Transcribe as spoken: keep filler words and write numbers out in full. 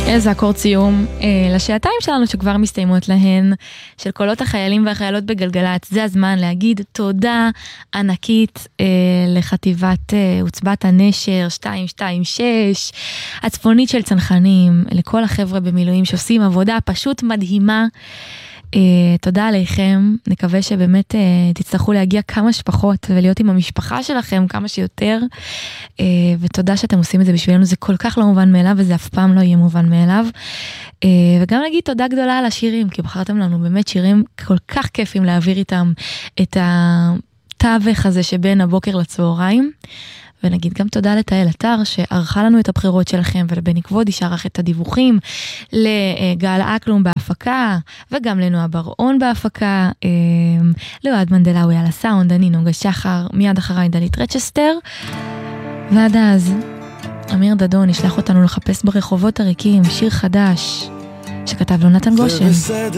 איזה אקורד סיום אה, לשעתיים שלנו שכבר מסתיימות להן, של קולות החיילים והחיילות בגלגלת. זה הזמן להגיד תודה ענקית אה, לחטיבת אה, עוצבת הנשר שתיים שתיים שש, הצפונית של צנחנים, לכל החבר'ה במילואים שעושים עבודה פשוט מדהימה. Uh, תודה עליכם, נקווה שבאמת uh, תצטרכו להגיע כמה שפחות ולהיות עם המשפחה שלכם כמה שיותר, uh, ותודה שאתם עושים את זה בשבילנו, זה כל כך לא מובן מאליו וזה אף פעם לא יהיה מובן מאליו, uh, וגם נגיד תודה גדולה על השירים, כי בחרתם לנו באמת שירים כל כך כיפים להעביר איתם את התווך הזה שבין הבוקר לצהריים, ונגיד גם תודה לתאל אתר שערכה לנו את הבחירות שלכם, ולבני כבודי שערך את הדיווחים, לגל אקלום בהפקה, וגם לנועה בר-און בהפקה, לאוהד מנדלאוי על הסאונד, אני נוגה שחר, מיד אחריי דלית רצ'סטר, ועד אז אמיר דדון ישלח אותנו לחפש ברחובות הריקים שיר חדש שכתב לו נתן גושן.